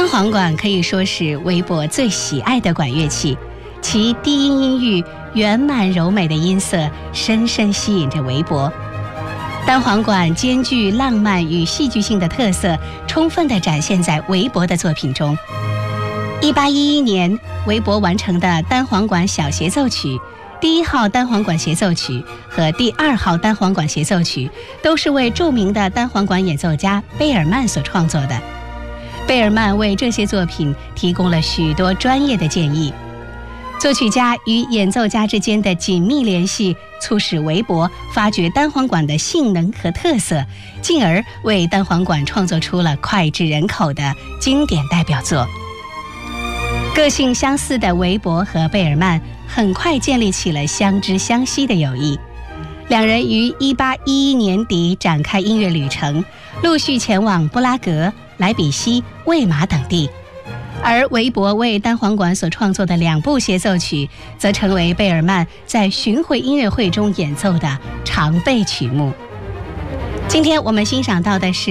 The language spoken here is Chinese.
单簧管可以说是韦伯最喜爱的管乐器，其低音音域、圆满柔美的音色深深吸引着韦伯。单簧管兼具浪漫与戏剧性的特色，充分地展现在韦伯的作品中。1811年，韦伯完成的单簧管小协奏曲、第1号单簧管协奏曲和第2号单簧管协奏曲，都是为著名的单簧管演奏家贝尔曼所创作的。贝尔曼为这些作品提供了许多专业的建议。作曲家与演奏家之间的紧密联系，促使韦伯发掘单簧管的性能和特色，进而为单簧管创作出了脍炙人口的经典代表作。个性相似的韦伯和贝尔曼很快建立起了相知相惜的友谊。两人于1811年底展开音乐旅程，陆续前往布拉格、莱比锡、魏玛等地。而韦伯为单簧管所创作的2部协奏曲，则成为贝尔曼在巡回音乐会中演奏的常备曲目。今天我们欣赏到的是